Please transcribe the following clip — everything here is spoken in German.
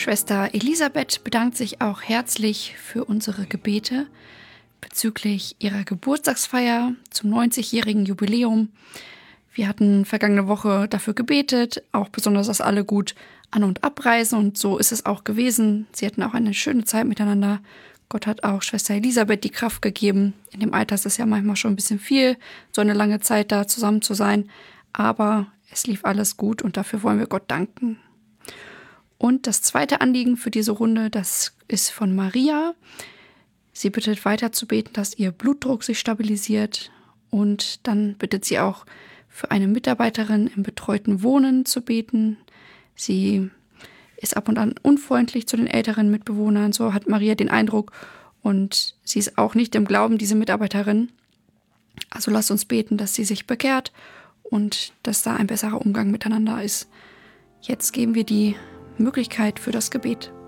Schwester Elisabeth bedankt sich auch herzlich für unsere Gebete bezüglich ihrer Geburtstagsfeier zum 90-jährigen Jubiläum. Wir hatten vergangene Woche dafür gebetet, auch besonders, dass alle gut an- und abreisen, und so ist es auch gewesen. Sie hatten auch eine schöne Zeit miteinander. Gott hat auch Schwester Elisabeth die Kraft gegeben. In dem Alter ist es ja manchmal schon ein bisschen viel, so eine lange Zeit da zusammen zu sein. Aber es lief alles gut und dafür wollen wir Gott danken. Und das zweite Anliegen für diese Runde, das ist von Maria. Sie bittet weiter zu beten, dass ihr Blutdruck sich stabilisiert. Und dann bittet sie auch für eine Mitarbeiterin im betreuten Wohnen zu beten. Sie ist ab und an unfreundlich zu den älteren Mitbewohnern, so hat Maria den Eindruck. Und sie ist auch nicht im Glauben, diese Mitarbeiterin. Also lasst uns beten, dass sie sich bekehrt und dass da ein besserer Umgang miteinander ist. Jetzt geben wir die Möglichkeit für das Gebet.